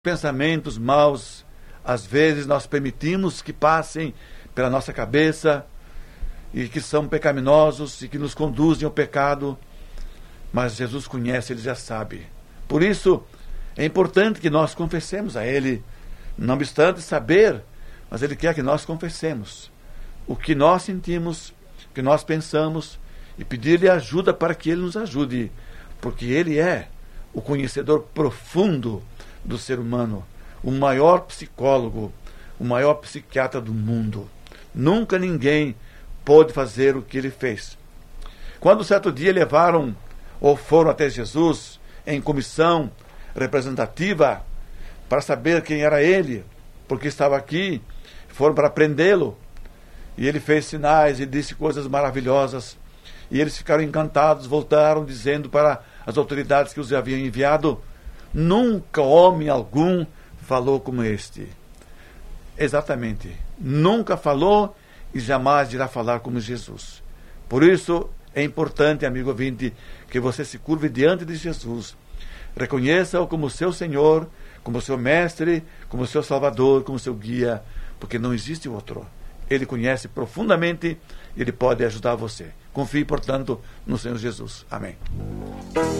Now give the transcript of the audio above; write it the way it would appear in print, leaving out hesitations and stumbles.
Pensamentos maus, às vezes nós permitimos que passem pela nossa cabeça e que são pecaminosos e que nos conduzem ao pecado, mas Jesus conhece, Ele já sabe. Por isso, é importante que nós confessemos a Ele, não obstante saber, mas Ele quer que nós confessemos o que nós sentimos, o que nós pensamos, e pedir-lhe ajuda para que Ele nos ajude, porque Ele é o conhecedor profundo do ser humano, o maior psicólogo, o maior psiquiatra do mundo. Nunca ninguém pôde fazer o que Ele fez. Quando certo dia levaram ou foram até Jesus em comissão representativa para saber quem era Ele, porque estava aqui, foram para prendê-lo, e Ele fez sinais e disse coisas maravilhosas, e eles ficaram encantados, voltaram dizendo para as autoridades que os haviam enviado: nunca homem algum falou como este. Exatamente, nunca falou e jamais irá falar como Jesus. Por isso é importante, amigo ouvinte, que você se curve diante de Jesus, reconheça-o como seu Senhor, como seu mestre, como seu Salvador, como seu guia, porque não existe outro. Ele conhece profundamente e Ele pode ajudar você. Confie, portanto, no Senhor Jesus. Amém.